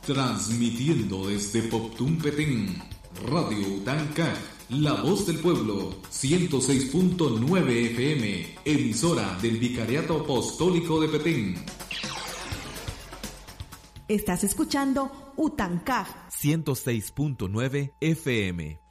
Transmitiendo desde Poptún Petén, Radio Utanca, La Voz del Pueblo, 106.9 FM, emisora del Vicariato Apostólico de Petén. Estás escuchando Utancaj 106.9 FM.